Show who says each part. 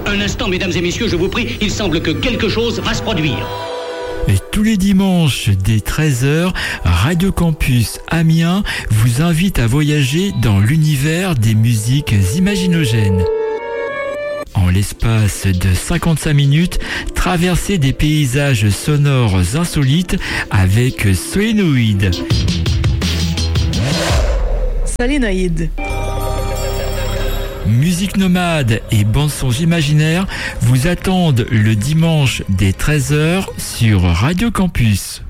Speaker 1: Un instant, mesdames et messieurs, je vous prie, il semble que quelque chose va se produire.
Speaker 2: Et tous les dimanches dès 13h, Radio Campus Amiens vous invite à voyager dans l'univers des musiques imaginogènes. En l'espace de 55 minutes, traversez des paysages sonores insolites avec Solénoïde.
Speaker 3: Solénoïde.
Speaker 2: Musique nomade et bande-son imaginaire vous attendent le dimanche dès 13h sur Radio Campus.